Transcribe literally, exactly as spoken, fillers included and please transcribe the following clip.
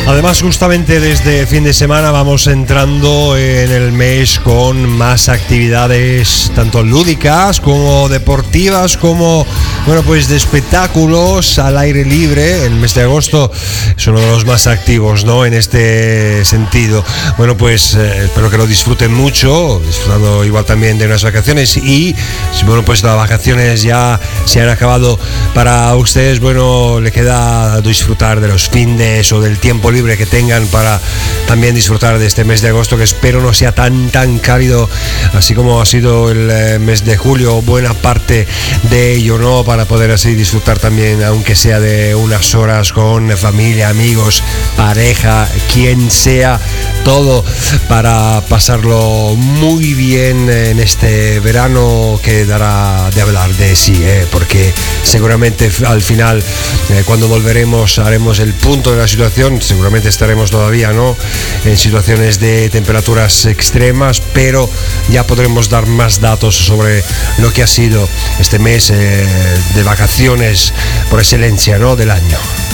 Además, justamente desde fin de semana vamos entrando en el mes con más actividades, tanto lúdicas como deportivas, como bueno, pues de espectáculos al aire libre. El mes de agosto es uno de los más activos, ¿no? En este sentido. Bueno, pues eh, espero que lo disfruten mucho, disfrutando igual también de unas vacaciones. Y si bueno, pues las vacaciones ya se han acabado para ustedes, bueno, le queda disfrutar de los findes o del tiempo libre que tengan para también disfrutar de este mes de agosto, que espero no sea tan tan cálido así como ha sido el eh, mes de julio, buena parte de ello, ¿no? Para poder así disfrutar también, aunque sea de unas horas con familia, amigos, pareja, quien sea, todo para pasarlo muy bien en este verano que dará de hablar de sí, ¿eh? Porque seguramente al final eh, cuando volveremos haremos el punto de la situación. Seguramente estaremos todavía, ¿no?, en situaciones de temperaturas extremas, pero ya podremos dar más datos sobre lo que ha sido este mes eh, de vacaciones por excelencia, ¿no?, del año.